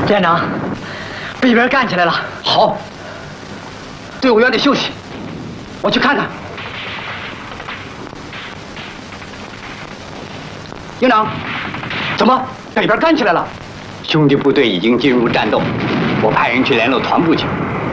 连长，北边干起来了。好，队伍员得休息，我去看看。营长，怎么北边干起来了？ 兄弟部队已经进入战斗，我派人去联络团部去。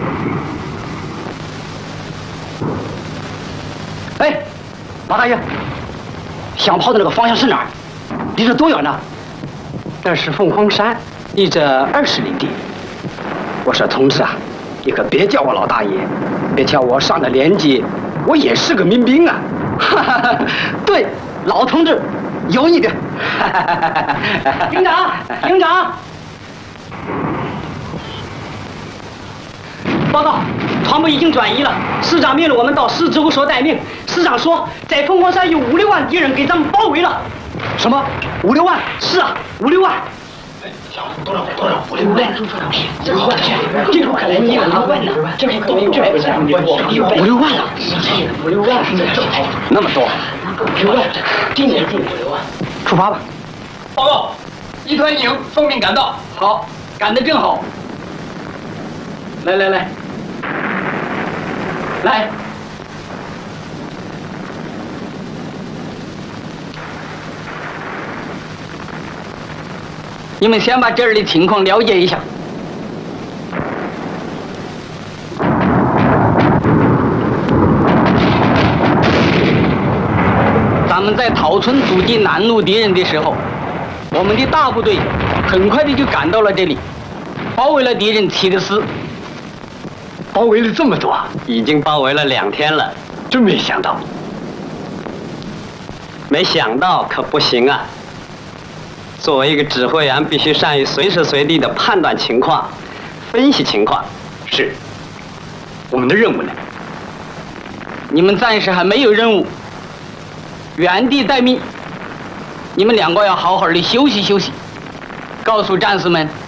哎，马大爷，响炮的那个方向是哪儿？离这多远呢？ 那是凤凰山，离这20里地。我说同志啊，你可别叫我老大爷，别瞧我上了年纪，我也是个民兵啊。 哈哈，对，老同志，有你的。营长，营长，报告，团部已经转移了。师长命令我们到师指挥所待命。师长说，在凤凰山有5、6万敌人给咱们包围了。什么？5、6万？是啊，5、6万。 多少？5、6万？这口可来你了，5万呢？这口可没有5、6万了。5、6万， 那么多 5万，今年进5、6万。 出发吧。 报告，1团营奉命赶到。 好，赶得正好。来，你们先把这儿的情况了解一下。咱们在桃村阻击南路敌人的时候，我们的大部队很快的就赶到了这里，包围了敌人起的师。 包围了这么多， 已经包围了2天了， 真没想到。 没想到可不行啊！作为一个指挥员，必须善于随时随地的判断情况、分析情况。 是，我们的任务呢？ 你们暂时还没有任务，原地待命。你们2个要好好的休息休息。告诉战士们，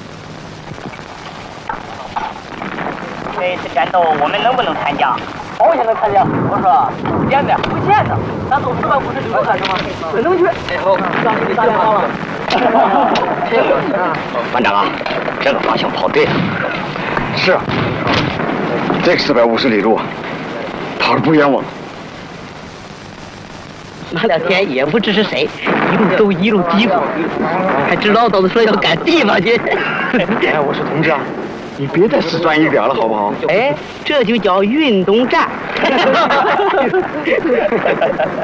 这一次战斗我们能不能参加？ 保险的参加。 我说现在不见得，咱走450里路干什么？ 能去。让你大家了。 班长啊，这个方向跑对了。 是啊，这个450里路跑得不冤枉。 那2天也不知是谁，一路走一路嘀咕，还知道都说要赶地方去。 哎，我说同志啊，你别再死钻一边了，好不好？ 哎，这就叫运动战。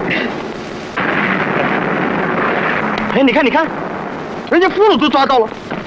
哎，你看，人家俘虏都抓到了。